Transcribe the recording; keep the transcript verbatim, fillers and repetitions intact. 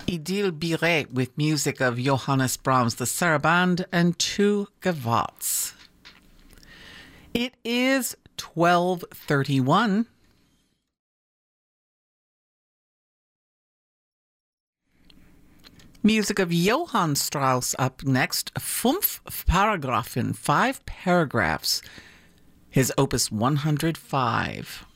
Idil Biret with music of Johannes Brahms, the Sarabande, and two gavottes. It is twelve thirty-one. Music of Johann Strauss up next. Fünf Paragraphen, five paragraphs. His opus one hundred five.